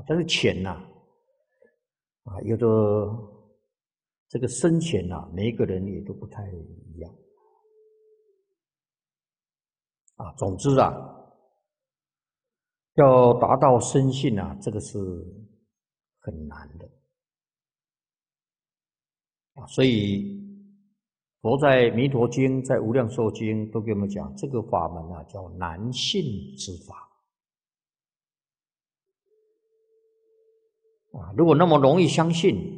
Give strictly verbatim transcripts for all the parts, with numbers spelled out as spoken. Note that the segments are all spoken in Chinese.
啊，但是浅呐，啊，有的这个深浅呐，每一个人也都不太一样。啊，总之啊，要达到深信啊，这个是很难的啊。所以佛在《弥陀经》、在《无量寿经》都给我们讲，这个法门啊，叫难信之法啊。如果那么容易相信，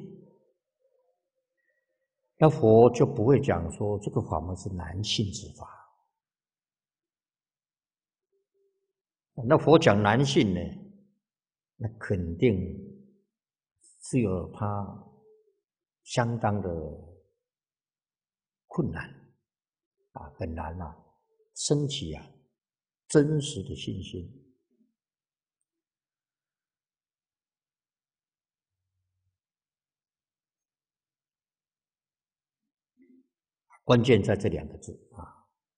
那佛就不会讲说这个法门是难信之法。那佛讲难信呢，那肯定是有它相当的困难啊，很难啊，升起啊真实的信心。关键在这两个字啊。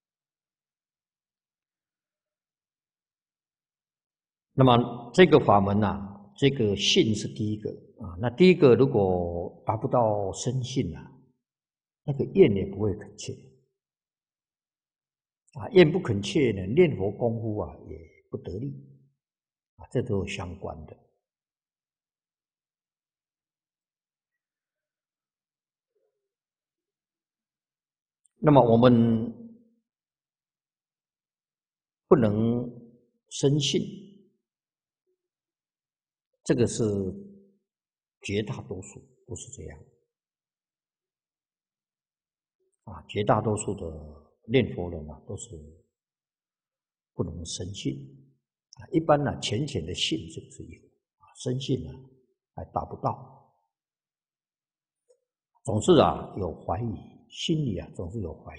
那么这个法门啊，这个信是第一个啊。那第一个如果达不到深信啊，那个愿也不会恳切啊，愿不恳切呢，念佛功夫啊也不得力啊，这都有相关的。那么我们不能深信，这个是绝大多数都是这样啊，绝大多数的念佛人啊都是不能深信啊。一般呢，浅浅的信这个是有啊，深信呢还达不到，总是啊有怀疑，心里啊总是有怀疑。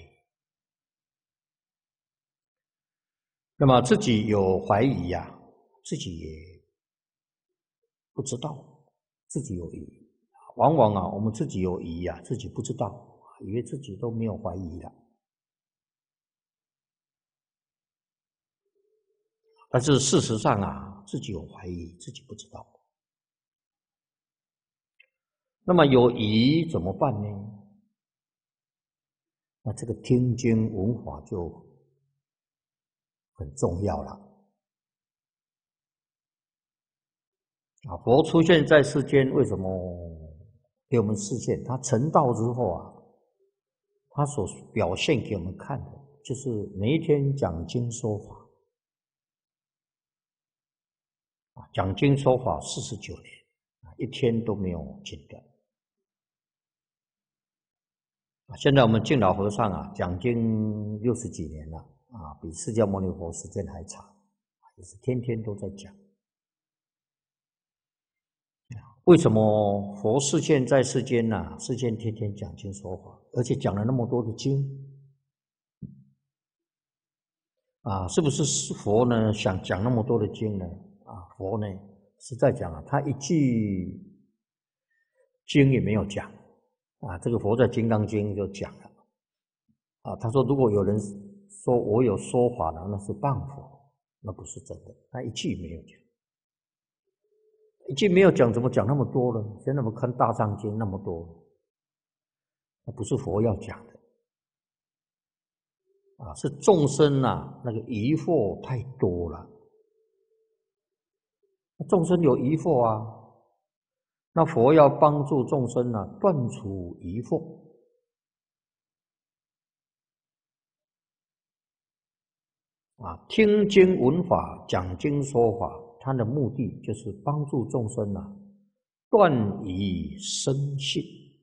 那么自己有怀疑呀、啊，自己也不知道自己有疑。往往啊，我们自己有疑呀、啊，自己不知道，以为自己都没有怀疑了。但是事实上啊，自己有怀疑，自己不知道。那么有疑怎么办呢？那这个听经闻法就很重要了。啊，佛出现在世间，为什么给我们示现？他成道之后啊，他所表现给我们看的，就是每一天讲经说法。啊，讲经说法四十九年，啊，一天都没有间断。啊，现在我们敬老和尚啊，讲经六十几年了，啊，比释迦牟尼佛时间还长，也是天天都在讲。为什么佛示现在世间呢、啊？世间天天讲经说法，而且讲了那么多的经，啊，是不是佛呢想讲那么多的经呢？啊，佛呢实在讲啊，他一句经也没有讲。啊，这个佛在《金刚经》就讲了，啊，他说如果有人说我有说法了，那是谤佛，那不是真的，他一句没有讲，一句没有讲，怎么讲那么多呢？现在我们看《大藏经》那么多，那不是佛要讲的，啊，是众生啊那个疑惑太多了，众生有疑惑啊，那佛要帮助众生啊断除疑惑。啊，听经闻法，讲经说法，它的目的就是帮助众生啊，断疑生信。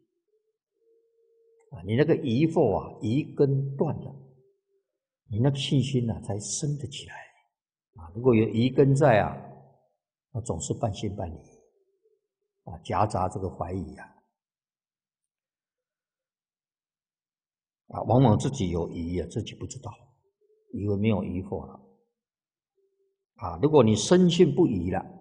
啊，你那个疑惑啊，疑根断了，你那个信心啊才生得起来。啊，如果有疑根在啊，那总是半信半疑，啊，夹杂这个怀疑啊，啊，往往自己有疑啊，自己不知道，以为没有疑惑了。啊，如果你深信不疑了，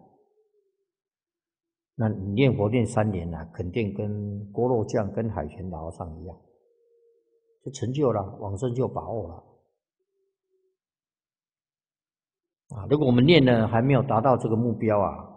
那你念佛念三年了，肯定跟锅肉酱、跟海泉老和尚一样，就成就了，往生就把握了。啊，如果我们念呢还没有达到这个目标啊，